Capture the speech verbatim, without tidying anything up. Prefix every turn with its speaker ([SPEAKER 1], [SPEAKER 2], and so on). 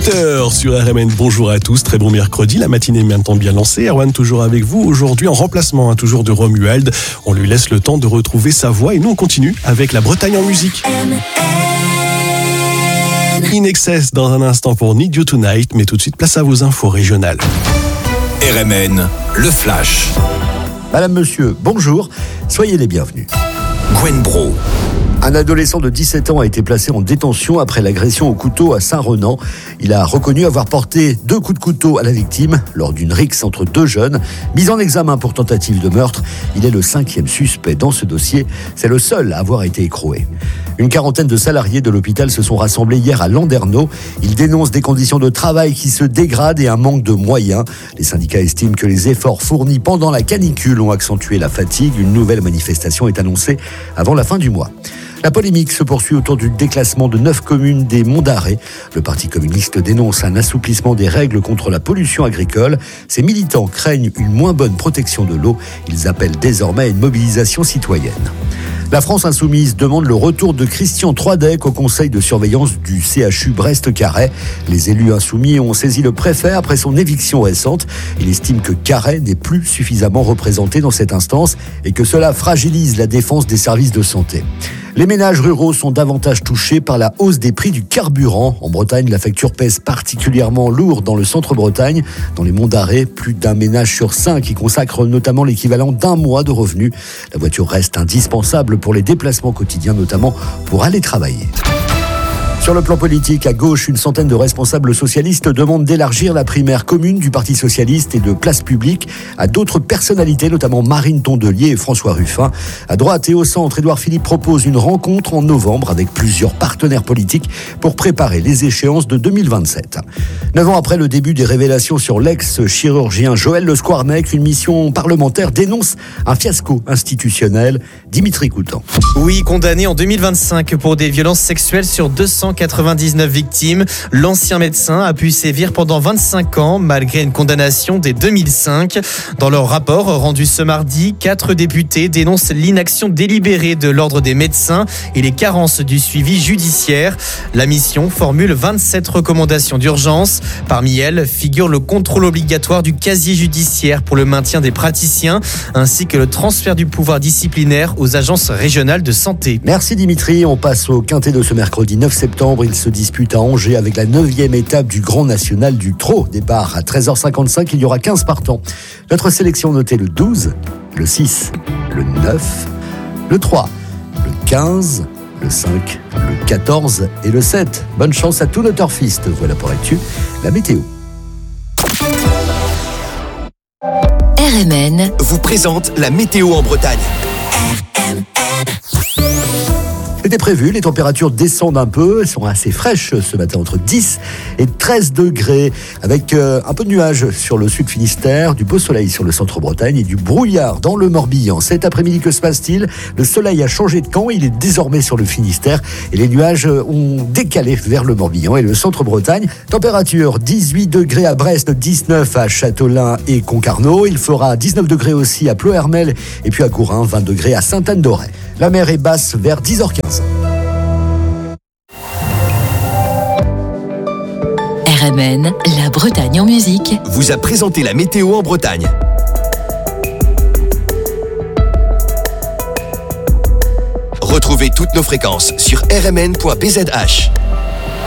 [SPEAKER 1] huit heures sur R M N. Bonjour à tous, très bon mercredi. La matinée est maintenant bien lancée. Erwan toujours avec vous. Aujourd'hui en remplacement, hein, toujours de Romuald. On lui laisse le temps de retrouver sa voix et nous on continue avec la Bretagne en musique. In Excess dans un instant pour Need You Tonight, mais tout de suite place à vos infos régionales.
[SPEAKER 2] R M N, le flash.
[SPEAKER 3] Madame, monsieur, bonjour, soyez les bienvenus.
[SPEAKER 2] Gwen Bro.
[SPEAKER 3] Un adolescent de dix-sept ans a été placé en détention après l'agression au couteau à Saint-Renan. Il a reconnu avoir porté deux coups de couteau à la victime lors d'une rixe entre deux jeunes. Mis en examen pour tentative de meurtre, il est le cinquième suspect dans ce dossier. C'est le seul à avoir été écroué. Une quarantaine de salariés de l'hôpital se sont rassemblés hier à Landerneau. Ils dénoncent des conditions de travail qui se dégradent et un manque de moyens. Les syndicats estiment que les efforts fournis pendant la canicule ont accentué la fatigue. Une nouvelle manifestation est annoncée avant la fin du mois. La polémique se poursuit autour du déclassement de neuf communes des Monts d'Arrée. Le Parti communiste dénonce un assouplissement des règles contre la pollution agricole. Ses militants craignent une moins bonne protection de l'eau. Ils appellent désormais à une mobilisation citoyenne. La France insoumise demande le retour de Christian Troidec au conseil de surveillance du C H U Brest-Carhaix. Les élus insoumis ont saisi le préfet après son éviction récente. Il estime que Carhaix n'est plus suffisamment représenté dans cette instance et que cela fragilise la défense des services de santé. Les ménages ruraux sont davantage touchés par la hausse des prix du carburant. En Bretagne, la facture pèse particulièrement lourd dans le centre-Bretagne. Dans les Monts d'Arrée, plus d'un ménage sur cinq y consacre notamment l'équivalent d'un mois de revenus. La voiture reste indispensable pour les déplacements quotidiens, notamment pour aller travailler. Sur le plan politique, à gauche, une centaine de responsables socialistes demandent d'élargir la primaire commune du Parti socialiste et de Place Publique à d'autres personnalités, notamment Marine Tondelier et François Ruffin. À droite et au centre, Édouard Philippe propose une rencontre en novembre avec plusieurs partenaires politiques pour préparer les échéances de deux mille vingt-sept. Neuf ans après le début des révélations sur l'ex-chirurgien Joël Le Squarnec, une mission parlementaire dénonce un fiasco institutionnel. Dimitri Coutan.
[SPEAKER 4] Oui, condamné en deux mille vingt-cinq pour des violences sexuelles sur deux cent quatre-vingt-dix-neuf victimes. L'ancien médecin a pu sévir pendant vingt-cinq ans malgré une condamnation dès deux mille cinq. Dans leur rapport rendu ce mardi, quatre députés dénoncent l'inaction délibérée de l'ordre des médecins et les carences du suivi judiciaire. La mission formule vingt-sept recommandations d'urgence. Parmi elles figure le contrôle obligatoire du casier judiciaire pour le maintien des praticiens ainsi que le transfert du pouvoir disciplinaire aux agences régionales de santé.
[SPEAKER 3] Merci Dimitri. On passe au quintet de ce mercredi neuf septembre. Il se dispute à Angers avec la neuvième étape du Grand National du Trot. Départ à treize heures cinquante-cinq, il y aura quinze partants. Notre sélection notée le douze, le six, le neuf, le trois, le quinze, le cinq, le quatorze et le sept. Bonne chance à tous nos turfistes. Voilà pour l'actu, la météo.
[SPEAKER 5] R M N
[SPEAKER 2] vous présente la météo en Bretagne.
[SPEAKER 3] C'était prévu, les températures descendent un peu, elles sont assez fraîches ce matin, entre dix et treize degrés, avec euh, un peu de nuages sur le sud Finistère, du beau soleil sur le centre-Bretagne et du brouillard dans le Morbihan. Cet après-midi, que se passe-t-il ? Le soleil a changé de camp, il est désormais sur le Finistère et les nuages ont décalé vers le Morbihan et le centre-Bretagne. Température dix-huit degrés à Brest, dix-neuf à Châteaulin et Concarneau. Il fera dix-neuf degrés aussi à Ploërmel et puis à Courin, vingt degrés à Sainte-Anne-d'Auray. La mer est basse vers dix heures quinze.
[SPEAKER 5] R M N, la Bretagne en musique,
[SPEAKER 2] vous a présenté la météo en Bretagne. Retrouvez toutes nos fréquences sur r m n point b z h.